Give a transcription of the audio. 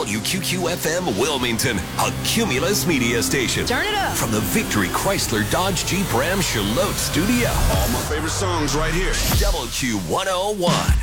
WQQFM Wilmington, a Cumulus media station. Turn it up. From the Victory Chrysler Dodge Jeep Ram Charlotte studio. All my favorite songs right here. WQ101.